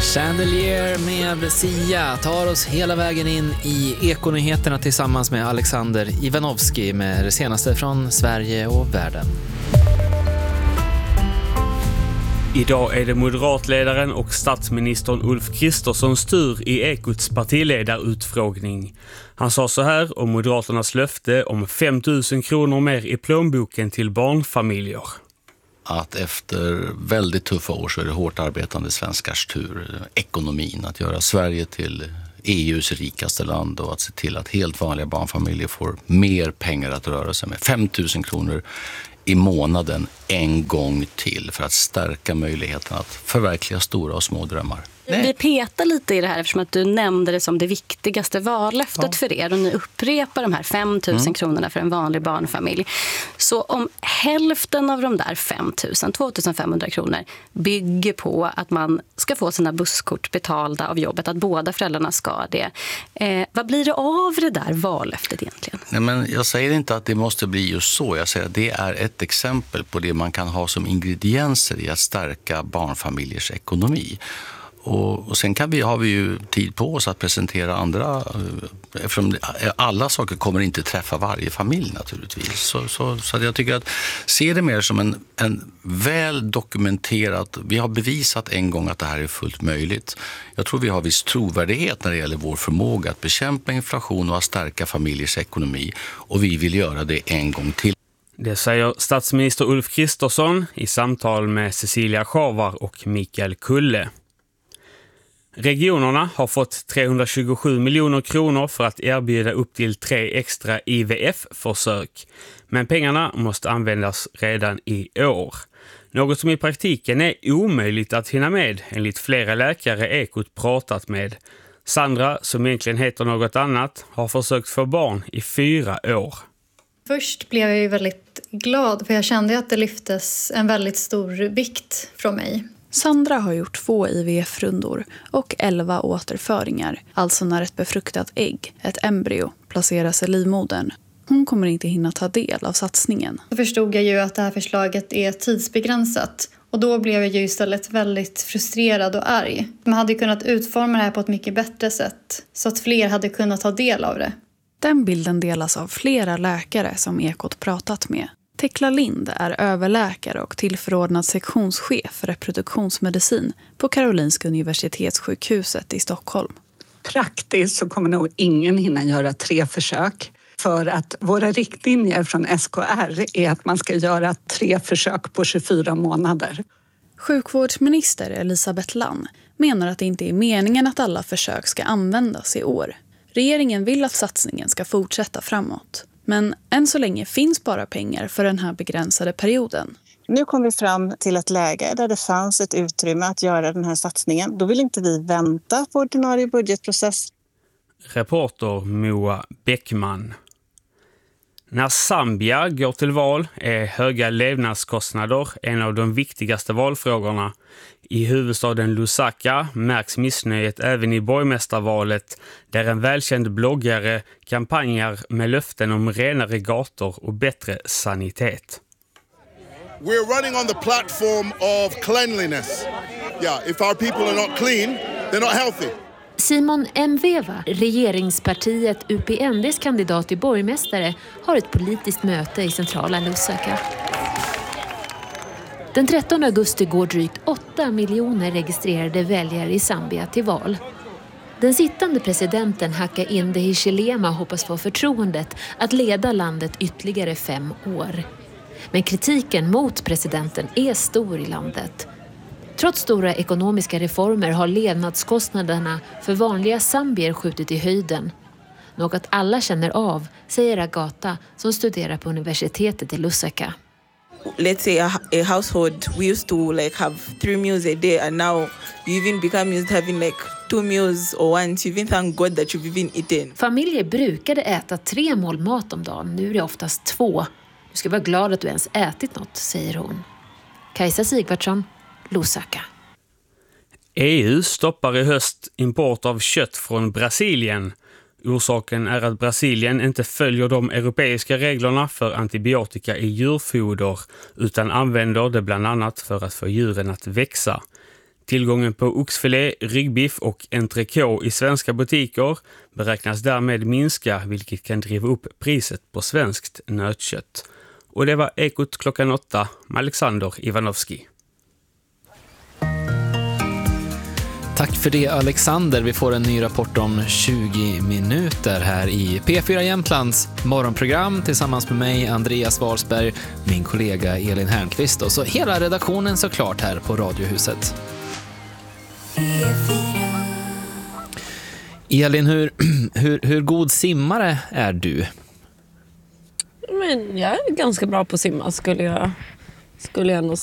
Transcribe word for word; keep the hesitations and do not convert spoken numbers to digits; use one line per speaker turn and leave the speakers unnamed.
Chandelier med Sia tar oss hela vägen in i Ekonyheterna tillsammans med Alexander Ivanovski med det senaste från Sverige och världen.
Idag är det moderatledaren och statsministern Ulf Kristerssons tur i Ekots partiledarutfrågning. Han sa så här om Moderaternas löfte om fem tusen kronor mer i plånboken till barnfamiljer.
Att efter väldigt tuffa år så är det hårt arbetande svenskars tur, ekonomin, att göra Sverige till E U:s rikaste land och att se till att helt vanliga barnfamiljer får mer pengar att röra sig med. fem tusen kronor i månaden en gång till för att stärka möjligheten att förverkliga stora och små drömmar.
Nej. Vi petar lite i det här eftersom att du nämnde det som det viktigaste vallöftet ja. för er och ni upprepar de här fem tusen mm. kronorna för en vanlig barnfamilj. Så om hälften av de där fem tusen, två tusen femhundra kronor bygger på att man ska få sina busskort betalda av jobbet, att båda föräldrarna ska det. Eh, vad blir det av det där vallöftet egentligen?
Nej, men jag säger inte att det måste bli just så. Jag säger att det är ett exempel på det man kan ha som ingredienser i att stärka barnfamiljers ekonomi. Och, och sen kan vi, har vi ju tid på oss att presentera andra, eftersom alla saker kommer inte träffa varje familj naturligtvis. Så, så, så jag tycker att se det mer som en, en väl dokumenterat, vi har bevisat en gång att det här är fullt möjligt. Jag tror vi har viss trovärdighet när det gäller vår förmåga att bekämpa inflation och att stärka familjers ekonomi, och vi vill göra det en gång till.
Det säger statsminister Ulf Kristersson i samtal med Cecilia Schavar och Mikael Kulle. Regionerna har fått trehundratjugosju miljoner kronor för att erbjuda upp till tre extra I V F-försök. Men pengarna måste användas redan i år. Något som i praktiken är omöjligt att hinna med, enligt flera läkare Ekot pratat med. Sandra, som egentligen heter något annat, har försökt få barn i fyra år.
Först blev jag ju väldigt glad för jag kände att det lyftes en väldigt stor vikt från mig.
Sandra har gjort två I V F-rundor och elva återföringar, alltså när ett befruktat ägg, ett embryo, placeras i livmodern. Hon kommer inte hinna ta del av satsningen.
Då förstod jag ju att det här förslaget är tidsbegränsat och då blev jag ju istället väldigt frustrerad och arg. Man hade kunnat utforma det här på ett mycket bättre sätt så att fler hade kunnat ta del av det.
Den bilden delas av flera läkare som Ekot pratat med. Tekla Lind är överläkare och tillförordnad sektionschef för reproduktionsmedicin på Karolinska universitetssjukhuset i Stockholm.
Praktiskt så kommer nog ingen hinna göra tre försök. För att våra riktlinjer från S K R är att man ska göra tre försök på tjugofyra månader.
Sjukvårdsminister Elisabeth Lann menar att det inte är meningen att alla försök ska användas i år. Regeringen vill att satsningen ska fortsätta framåt. Men än så länge finns bara pengar för den här begränsade perioden.
Nu kom vi fram till ett läge där det fanns ett utrymme att göra den här satsningen. Då vill inte vi vänta på ordinarie budgetprocess.
Reporter Moa Bäckman. När Zambia går till val är höga levnadskostnader en av de viktigaste valfrågorna. I huvudstaden Lusaka märks missnöjet även i borgmästarvalet, där en välkänd bloggare kampanjar med löften om renare gator och bättre sanitet.
We're running on the platform of cleanliness. Yeah, if our people are not clean, they're not healthy.
Simon Mveva, regeringspartiet U P N D:s kandidat till borgmästare, har ett politiskt möte i centrala Lusaka. Den trettonde augusti går drygt åtta miljoner registrerade väljare i Zambia till val. Den sittande presidenten Hakainde Hichilema hoppas få förtroendet att leda landet ytterligare fem år. Men kritiken mot presidenten är stor i landet. Trots stora ekonomiska reformer har levnadskostnaderna för vanliga zambier skjutit i höjden. Något alla känner av, säger Agata som studerar på universitetet i Lusaka.
Let's say a, a household, we used to like have three meals a day and now you even become used to having like two meals or one. You even thank God that you've even eaten.
Familjer brukade äta tre mål mat om dagen, nu är det oftast två. Du ska vara glad att du ens ätit något, säger hon. Kajsa Sigvardsson, Lusaka.
E U stoppar i höst import av kött från Brasilien. Orsaken är att Brasilien inte följer de europeiska reglerna för antibiotika i djurfoder utan använder det bland annat för att få djuren att växa. Tillgången på oxfilé, ryggbiff och entrecote i svenska butiker beräknas därmed minska, vilket kan driva upp priset på svenskt nötkött. Och det var Ekot klockan åtta med Alexander Ivanovski.
Tack för det, Alexander. Vi får en ny rapport om tjugo minuter här i P fyra Jämtlands morgonprogram tillsammans med mig, Andreas Wahlsberg, min kollega Elin Härnqvist och så hela redaktionen såklart här på Radiohuset. Elin, hur, hur, hur god simmare är du?
Men jag är ganska bra på att simma skulle jag, skulle jag nog